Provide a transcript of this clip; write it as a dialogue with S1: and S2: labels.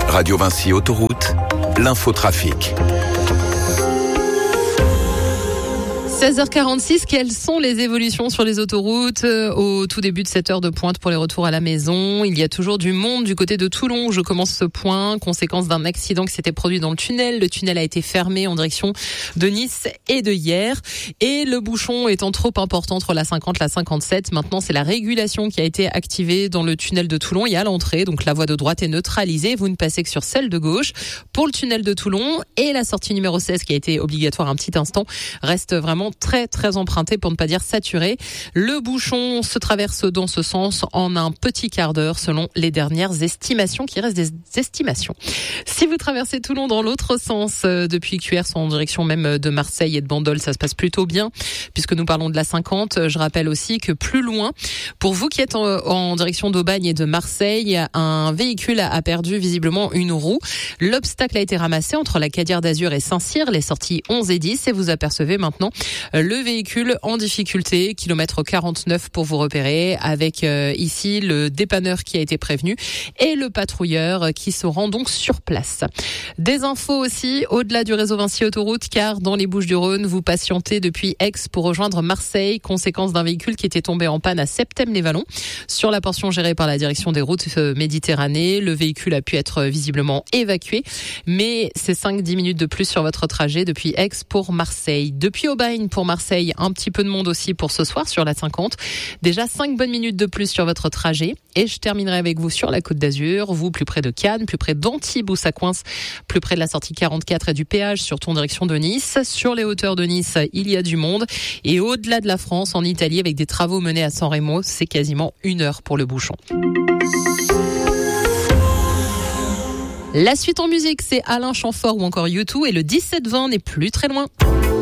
S1: Radio Vinci Autoroute, l'infotrafic.
S2: 16h46, quelles sont les évolutions sur les autoroutes au tout début de cette heure de pointe pour les retours à la maison? Il y a toujours du monde du côté de Toulon où je commence ce point, conséquence d'un accident qui s'était produit dans le tunnel. Le tunnel a été fermé en direction de Nice et de Hyères. Et le bouchon étant trop important entre la 50 et la 57, maintenant c'est la régulation qui a été activée dans le tunnel de Toulon et à l'entrée. Donc la voie de droite est neutralisée, vous ne passez que sur celle de gauche. Pour le tunnel de Toulon et la sortie numéro 16 qui a été obligatoire un petit instant reste vraiment très emprunté pour ne pas dire saturé. Le bouchon se traverse dans ce sens en un petit quart d'heure selon les dernières estimations qui restent des estimations. Si vous traversez Toulon dans l'autre sens depuis Cuers en direction même de Marseille et de Bandol, ça se passe plutôt bien puisque nous parlons de la 50. Je rappelle aussi que plus loin, pour vous qui êtes en direction d'Aubagne et de Marseille, un véhicule a perdu visiblement une roue. L'obstacle a été ramassé entre la Cadière d'Azur et Saint-Cyr, les sorties 11 et 10 et vous apercevez maintenant le véhicule en difficulté, kilomètre 49 pour vous repérer, avec ici le dépanneur qui a été prévenu et le patrouilleur qui se rend donc sur place. Des infos aussi au-delà du réseau Vinci Autoroute, car dans les Bouches-du-Rhône, vous patientez depuis Aix pour rejoindre Marseille, conséquence d'un véhicule qui était tombé en panne à Septème-les-Vallons. Sur la portion gérée par la direction des routes Méditerranée, le véhicule a pu être visiblement évacué, mais c'est 5-10 minutes de plus sur votre trajet depuis Aix pour Marseille. Depuis Aubagne pour Marseille, un petit peu de monde aussi pour ce soir sur la 50. Déjà 5 bonnes minutes de plus sur votre trajet. Et je terminerai avec vous sur la Côte d'Azur, vous plus près de Cannes, plus près d'Antibes où ça coince, plus près de la sortie 44 et du péage, surtout en direction de Nice. Sur les hauteurs de Nice, il y a du monde. Et au-delà de la France, en Italie, avec des travaux menés à San Remo, c'est quasiment 1 heure pour le bouchon. La suite en musique, c'est Alain Chamfort ou encore U2 et le 17-20 n'est plus très loin.